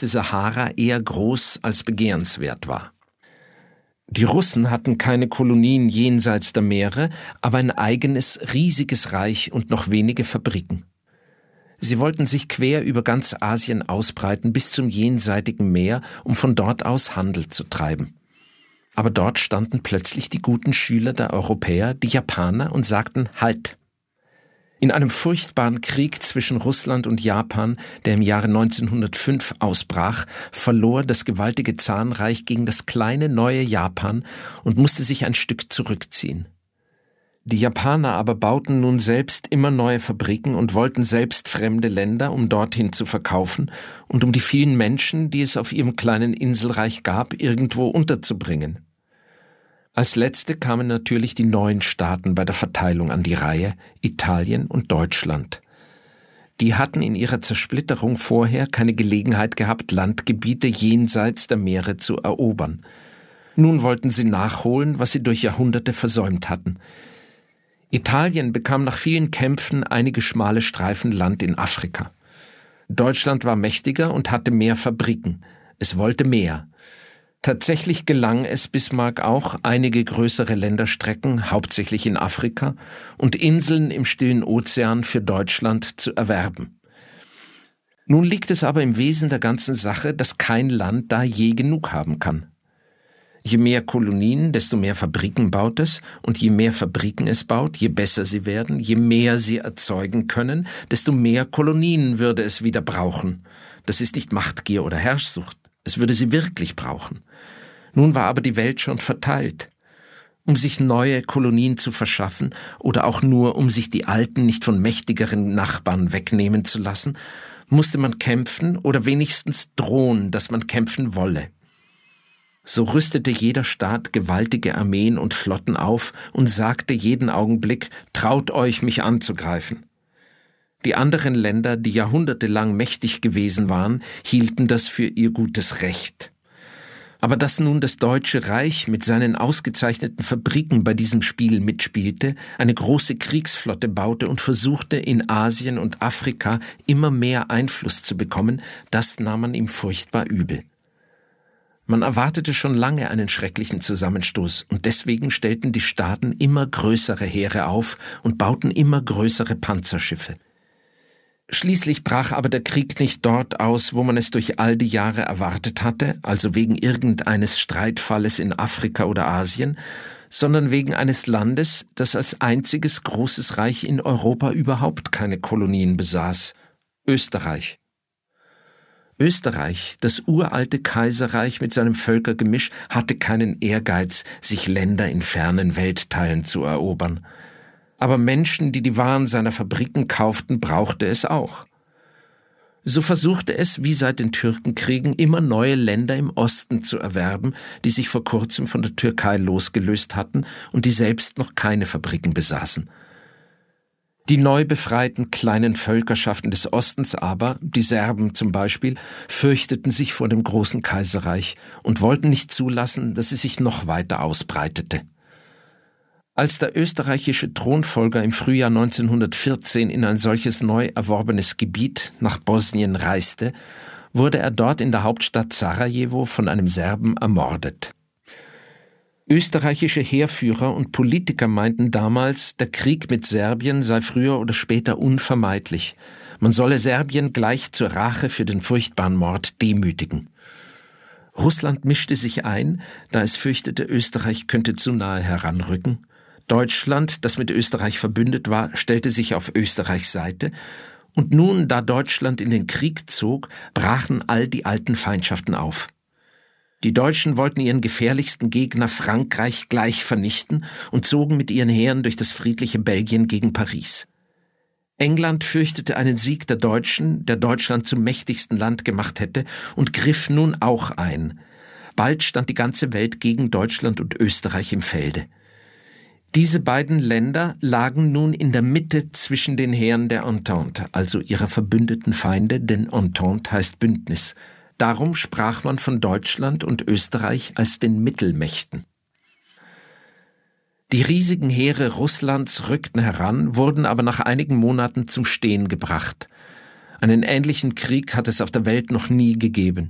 wüste Sahara eher groß als begehrenswert war. Die Russen hatten keine Kolonien jenseits der Meere, aber ein eigenes, riesiges Reich und noch wenige Fabriken. Sie wollten sich quer über ganz Asien ausbreiten bis zum jenseitigen Meer, um von dort aus Handel zu treiben. Aber dort standen plötzlich die guten Schüler der Europäer, die Japaner, und sagten Halt! In einem furchtbaren Krieg zwischen Russland und Japan, der im Jahre 1905 ausbrach, verlor das gewaltige Zahnreich gegen das kleine neue Japan und musste sich ein Stück zurückziehen. Die Japaner aber bauten nun selbst immer neue Fabriken und wollten selbst fremde Länder, um dorthin zu verkaufen und um die vielen Menschen, die es auf ihrem kleinen Inselreich gab, irgendwo unterzubringen. Als letzte kamen natürlich die neuen Staaten bei der Verteilung an die Reihe, Italien und Deutschland. Die hatten in ihrer Zersplitterung vorher keine Gelegenheit gehabt, Landgebiete jenseits der Meere zu erobern. Nun wollten sie nachholen, was sie durch Jahrhunderte versäumt hatten. Italien bekam nach vielen Kämpfen einige schmale Streifen Land in Afrika. Deutschland war mächtiger und hatte mehr Fabriken. Es wollte mehr. Tatsächlich gelang es Bismarck auch, einige größere Länderstrecken, hauptsächlich in Afrika, und Inseln im Stillen Ozean für Deutschland zu erwerben. Nun liegt es aber im Wesen der ganzen Sache, dass kein Land da je genug haben kann. Je mehr Kolonien, desto mehr Fabriken baut es, und je mehr Fabriken es baut, je besser sie werden, je mehr sie erzeugen können, desto mehr Kolonien würde es wieder brauchen. Das ist nicht Machtgier oder Herrschsucht, es würde sie wirklich brauchen. Nun war aber die Welt schon verteilt. Um sich neue Kolonien zu verschaffen oder auch nur um sich die alten nicht von mächtigeren Nachbarn wegnehmen zu lassen, musste man kämpfen oder wenigstens drohen, dass man kämpfen wolle. So rüstete jeder Staat gewaltige Armeen und Flotten auf und sagte jeden Augenblick, traut euch, mich anzugreifen. Die anderen Länder, die jahrhundertelang mächtig gewesen waren, hielten das für ihr gutes Recht. Aber dass nun das Deutsche Reich mit seinen ausgezeichneten Fabriken bei diesem Spiel mitspielte, eine große Kriegsflotte baute und versuchte, in Asien und Afrika immer mehr Einfluss zu bekommen, das nahm man ihm furchtbar übel. Man erwartete schon lange einen schrecklichen Zusammenstoß und deswegen stellten die Staaten immer größere Heere auf und bauten immer größere Panzerschiffe. Schließlich brach aber der Krieg nicht dort aus, wo man es durch all die Jahre erwartet hatte, also wegen irgendeines Streitfalles in Afrika oder Asien, sondern wegen eines Landes, das als einziges großes Reich in Europa überhaupt keine Kolonien besaß: Österreich. Österreich, das uralte Kaiserreich mit seinem Völkergemisch, hatte keinen Ehrgeiz, sich Länder in fernen Weltteilen zu erobern. Aber Menschen, die die Waren seiner Fabriken kauften, brauchte es auch. So versuchte es, wie seit den Türkenkriegen, immer neue Länder im Osten zu erwerben, die sich vor kurzem von der Türkei losgelöst hatten und die selbst noch keine Fabriken besaßen. Die neu befreiten kleinen Völkerschaften des Ostens aber, die Serben zum Beispiel, fürchteten sich vor dem großen Kaiserreich und wollten nicht zulassen, dass es sich noch weiter ausbreitete. Als der österreichische Thronfolger im Frühjahr 1914 in ein solches neu erworbenes Gebiet nach Bosnien reiste, wurde er dort in der Hauptstadt Sarajevo von einem Serben ermordet. Österreichische Heerführer und Politiker meinten damals, der Krieg mit Serbien sei früher oder später unvermeidlich. Man solle Serbien gleich zur Rache für den furchtbaren Mord demütigen. Russland mischte sich ein, da es fürchtete, Österreich könnte zu nahe heranrücken. Deutschland, das mit Österreich verbündet war, stellte sich auf Österreichs Seite. Und nun, da Deutschland in den Krieg zog, brachen all die alten Feindschaften auf. Die Deutschen wollten ihren gefährlichsten Gegner Frankreich gleich vernichten und zogen mit ihren Heeren durch das friedliche Belgien gegen Paris. England fürchtete einen Sieg der Deutschen, der Deutschland zum mächtigsten Land gemacht hätte, und griff nun auch ein. Bald stand die ganze Welt gegen Deutschland und Österreich im Felde. Diese beiden Länder lagen nun in der Mitte zwischen den Heeren der Entente, also ihrer verbündeten Feinde, denn Entente heißt Bündnis. Darum sprach man von Deutschland und Österreich als den Mittelmächten. Die riesigen Heere Russlands rückten heran, wurden aber nach einigen Monaten zum Stehen gebracht. Einen ähnlichen Krieg hat es auf der Welt noch nie gegeben.